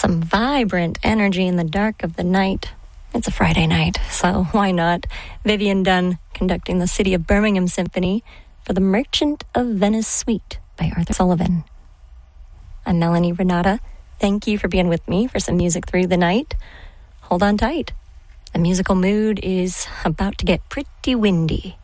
Some vibrant energy in the dark of the night. It's a Friday night, so why not? Vivian Dunn conducting the City of Birmingham Symphony for the Merchant of Venice Suite by Arthur Sullivan. I'm Melanie Renata. Thank you for being with me for some music through the night. Hold on tight. The musical mood is about to get pretty windy.